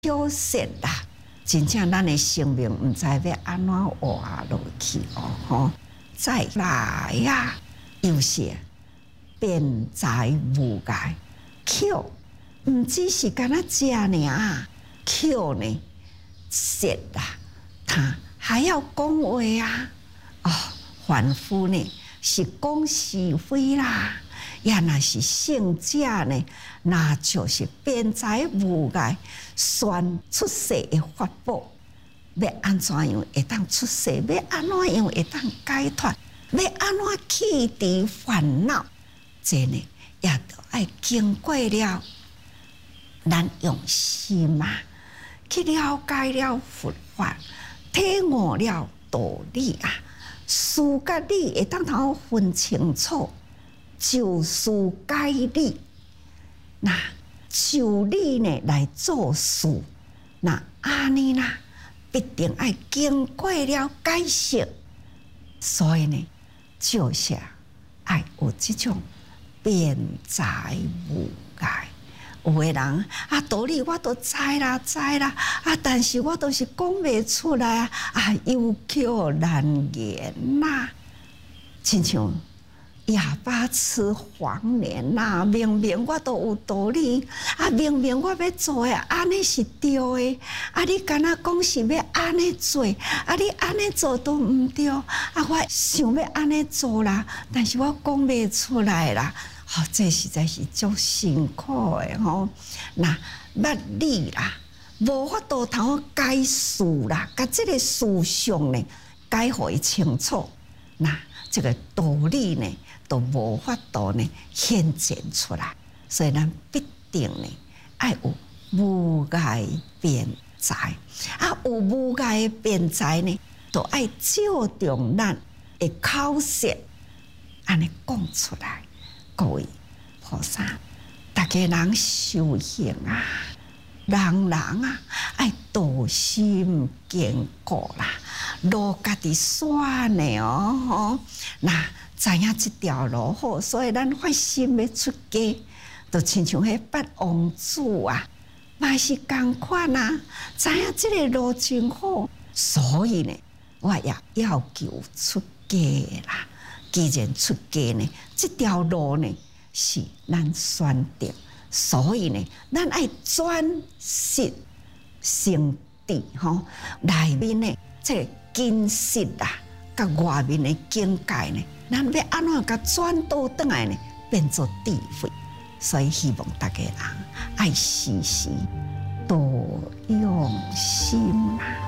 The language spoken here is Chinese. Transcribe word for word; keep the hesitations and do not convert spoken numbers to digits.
休息啦，真正咱的生命唔知要安怎活落去哦吼。再来呀，有些辩才无碍，口唔只是干那食尔，口呢舌啦，他还要讲话啊，哦，凡夫呢是讲是非啦。也若是圣者呢，那就是辩才无碍，宣出世的法宝。要安怎样会当出世？要安怎样会当解脱？要安怎去除烦恼？这呢，也都要经过了，咱用心啊，去了解了佛法，体悟了道理啊，事甲理会当通分清楚。就事解理，那就理呢来做事，那安尼啦，必定要经过了解释，所以呢，就是要有这种辩才无碍。有的人啊，道理我都知啦，知啦，啊，但是我都是讲袂出来啊，啊，有口难言呐，亲像。哑巴吃黄连呐！明明我都有道理，啊，明明我要做的安尼是对的，啊，你敢若讲是要安尼做，啊，你安尼做都毋对，啊，我想要安尼做啦，但是我讲袂出来啦，哦，这实在是足辛苦的吼。那捌理啦，无法度通解事啦，甲这个思想呢解互伊清楚，那这个道理呢？都无法度呢显现出来，所以咱必定呢爱有无碍辩才，啊有无碍辩才呢，都爱照重咱的口舌，安尼讲出来。各位菩萨，大家人修行啊，人人啊爱道心坚固啦，路家己选的哦，那。知影这条路好，所以咱发心要出家，就亲像迄八王子啊，嘛是同款啊。知影这个路真好，所以呢，我也要求出家啦。既然出家呢，这条路呢是咱选择，所以呢，咱爱转识圣地吼，内面呢这个见识啊，甲外面的境界呢。咱要安怎甲转倒转来呢？变作智慧，所以希望大家人爱时时多用心啊。